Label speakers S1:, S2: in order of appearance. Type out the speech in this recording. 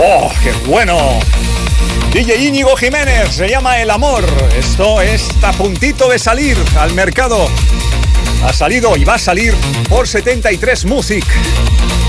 S1: ¡Oh, qué bueno! DJ Íñigo Jiménez, se llama El Amor. Esto está a puntito de salir al mercado. Ha salido y va a salir por 73 Music.